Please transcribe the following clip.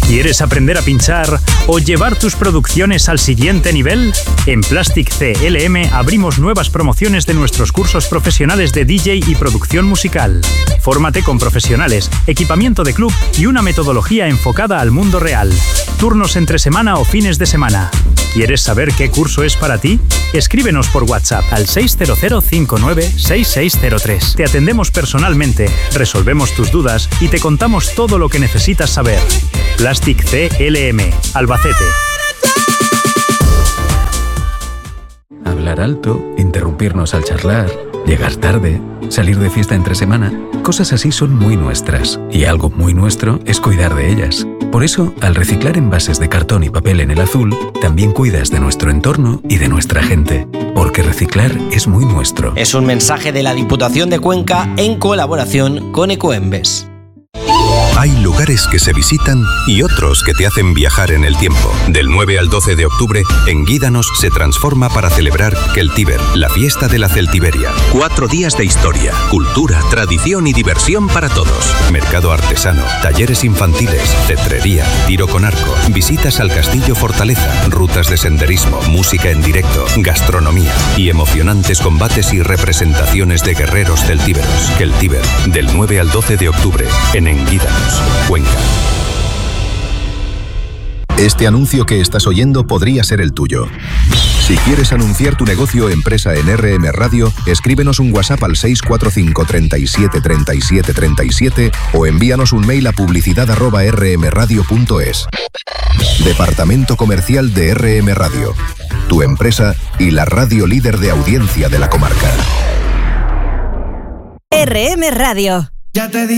¿Quieres aprender a pinchar o llevar tus producciones al siguiente nivel? En Plastic CLM abrimos nuevas promociones de nuestros cursos profesionales de DJ y producción musical. Fórmate con profesionales, equipamiento de club y una metodología enfocada al mundo real. Turnos entre semana o fines de semana. ¿Quieres saber qué curso es para ti? Escríbenos por WhatsApp al 600596603. Te atendemos personalmente, resolvemos tus dudas y te contamos todo lo que necesitas saber. Plastic CLM, Albacete. Hablar alto, interrumpirnos al charlar, llegar tarde, salir de fiesta entre semana, cosas así son muy nuestras. Y algo muy nuestro es cuidar de ellas. Por eso, al reciclar envases de cartón y papel en el azul, también cuidas de nuestro entorno y de nuestra gente. Porque reciclar es muy nuestro. Es un mensaje de la Diputación de Cuenca en colaboración con Ecoembes. Hay lugares que se visitan y otros que te hacen viajar en el tiempo. Del 9 al 12 de octubre, Enguídanos se transforma para celebrar Celtíber, la fiesta de la Celtiberia. 4 días de historia, cultura, tradición y diversión para todos. Mercado artesano, talleres infantiles, cetrería, tiro con arco, visitas al Castillo Fortaleza, rutas de senderismo, música en directo, gastronomía y emocionantes combates y representaciones de guerreros celtíberos. Celtíber, del 9 al 12 de octubre, en Enguídanos, Cuenca. Este anuncio que estás oyendo podría ser el tuyo. Si quieres anunciar tu negocio o empresa en RM Radio, escríbenos un WhatsApp al 645 37 37 37 o envíanos un mail a publicidad@rmradio.es. Departamento Comercial de RM Radio. Tu empresa y la radio líder de audiencia de la comarca. RM Radio. Ya te di